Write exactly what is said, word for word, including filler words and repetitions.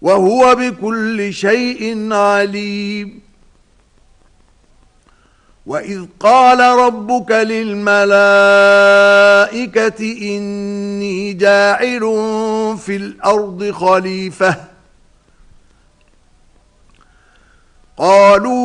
وهو بكل شيء عليم. وإذ قال ربك للملائكة إني جاعل في الأرض خليفة قالوا